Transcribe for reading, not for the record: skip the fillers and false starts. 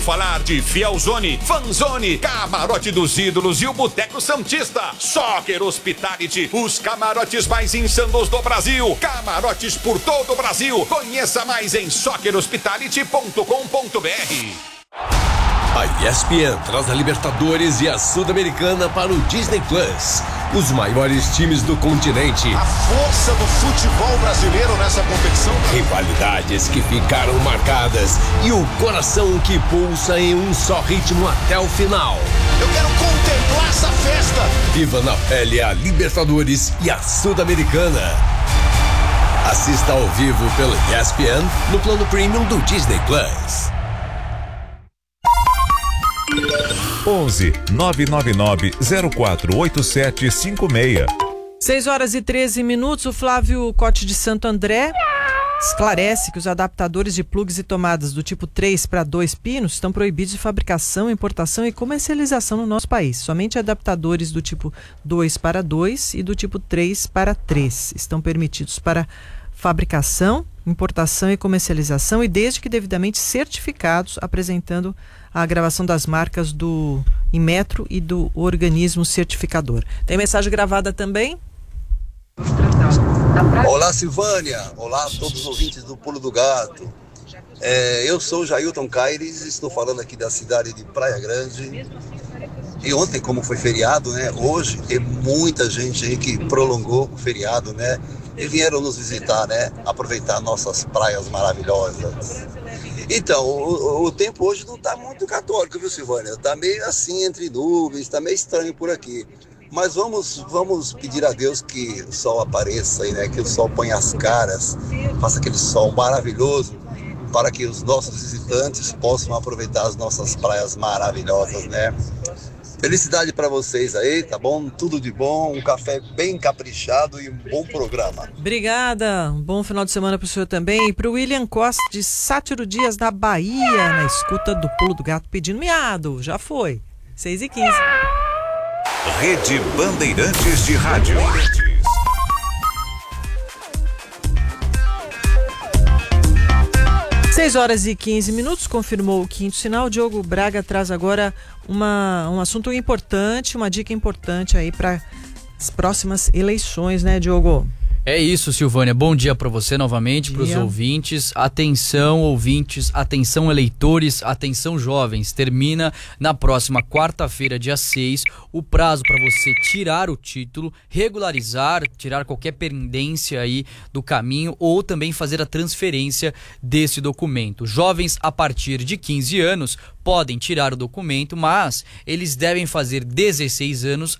Falar de Fielzone, Fanzone, Camarote dos Ídolos e o Boteco Santista. Soccer Hospitality, os camarotes mais insanos do Brasil. Camarotes por todo o Brasil. Conheça mais em soccerhospitality.com.br. A ESPN traz a Libertadores e a Sul-Americana para o Disney Plus. Os maiores times do continente. A força do futebol brasileiro nessa competição. Rivalidades que ficaram marcadas e o coração que pulsa em um só ritmo até o final. Eu quero contemplar essa festa. Viva na pele a Libertadores e a Sul-Americana. Assista ao vivo pelo ESPN no plano premium do Disney Plus. 11 999 048756. 6h13. O Flávio Cote de Santo André esclarece que os adaptadores de plugs e tomadas do tipo 3 para 2 pinos estão proibidos de fabricação, importação e comercialização no nosso país. Somente adaptadores do tipo 2 para 2 e do tipo 3 para 3 estão permitidos para fabricação, importação e comercialização, e desde que devidamente certificados, apresentando a gravação das marcas do Inmetro e do organismo certificador. Tem mensagem gravada também? Olá, Silvânia. Olá a todos os ouvintes do Pulo do Gato. Eu sou Jailton Caires, estou falando aqui da cidade de Praia Grande. E ontem, como foi feriado, né? Hoje tem muita gente aí que prolongou o feriado, né? E vieram nos visitar, né? Aproveitar nossas praias maravilhosas. Então, o tempo hoje não está muito católico, viu, Silvânia? Está meio assim, entre nuvens, está meio estranho por aqui. Mas vamos pedir a Deus que o sol apareça aí, né? Que o sol ponha as caras, faça aquele sol maravilhoso, para que os nossos visitantes possam aproveitar as nossas praias maravilhosas, né? Felicidade para vocês aí, tá bom? Tudo de bom, um café bem caprichado e um bom programa. Obrigada, um bom final de semana para o senhor também. E para o William Costa de Sátiro Dias, da Bahia, na escuta do Pulo do Gato, pedindo miado. Já foi, 6h15. Rede Bandeirantes de Rádio. 6h15, confirmou o quinto sinal. Diogo Braga traz agora um assunto importante, uma dica importante aí para as próximas eleições, né, Diogo? É isso, Silvânia. Bom dia para você novamente, para os ouvintes. Atenção, ouvintes, atenção, eleitores, atenção, jovens. Termina na próxima quarta-feira, dia 6, o prazo para você tirar o título, regularizar, tirar qualquer pendência aí do caminho ou também fazer a transferência desse documento. Jovens a partir de 15 anos podem tirar o documento, mas eles devem fazer 16 anos